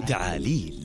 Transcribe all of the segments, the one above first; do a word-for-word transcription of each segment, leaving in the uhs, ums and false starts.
تعاليل.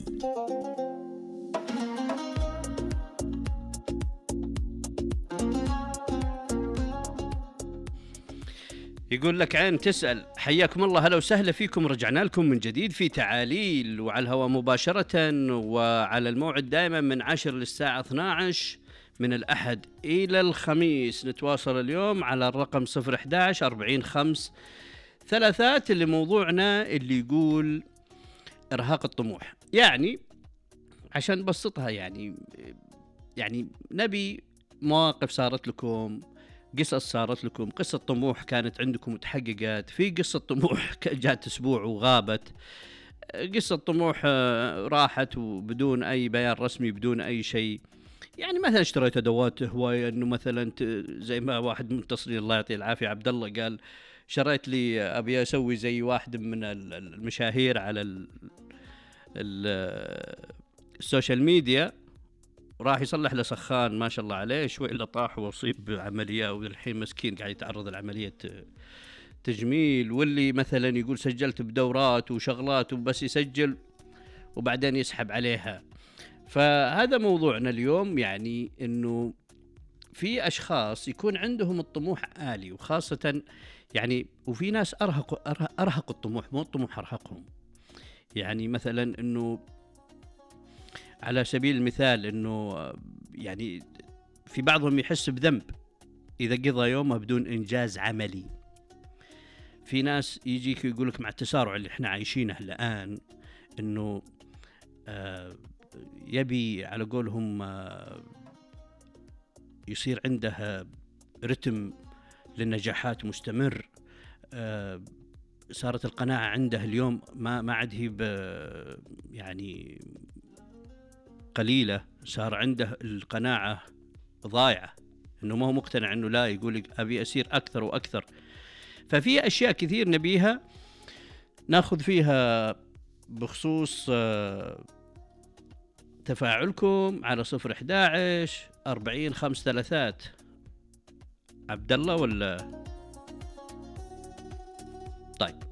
يقول لك عين تسأل، حياكم الله، هلا وسهلا فيكم، رجعنا لكم من جديد في تعاليل وعلى الهواء مباشرة وعلى الموعد دائما من عشر للساعة اثنا عشر من الأحد إلى الخميس. نتواصل اليوم على الرقم صفر أحد عشر أربعين خمس ثلاثات اللي موضوعنا اللي يقول إرهاق الطموح. يعني عشان نبسطها، يعني يعني نبي مواقف صارت لكم، قصص صارت لكم، قصة طموح كانت عندكم وتحققت، في قصة طموح جات أسبوع وغابت، قصة طموح راحت وبدون أي بيان رسمي، بدون أي شيء. يعني مثلا اشتريت أدوات هواية، إنه مثلا زي ما واحد متصل الله يعطيه العافية عبد الله قال شريت لي أبي أسوي زي واحد من المشاهير على ال ال السوشيال ميديا، راح يصلح له سخان ما شاء الله عليه، شوي إلا طاح وأصيب بعملية والحين مسكين قاعد يتعرض لعملية تجميل. واللي مثلا يقول سجلت بدورات وشغلات وبس يسجل وبعدين يسحب عليها. فهذا موضوعنا اليوم، يعني إنه في أشخاص يكون عندهم الطموح عالي، وخاصة يعني وفي ناس أرهقوا أرهقوا الطموح، مو الطموح أرهقهم. يعني مثلا إنه على سبيل المثال إنه يعني في بعضهم يحس بذنب إذا قضى يومه بدون إنجاز عملي. في ناس يجيك يقولك مع التسارع اللي احنا عايشينه الآن إنه آه يبي على قولهم آه يصير عنده رتم للنجاحات مستمر. آه صارت القناعة عنده اليوم ما ما عاد هي يعني قليلة، صار عنده القناعة ضايعة، إنه ما هو مقتنع، إنه لا، يقول أبي أسير أكثر وأكثر. ففي أشياء كثير نبيها ناخذ فيها بخصوص تفاعلكم على صفر أحد عشر أربعين خمس ثلاثات. عبد الله ولا؟ طيب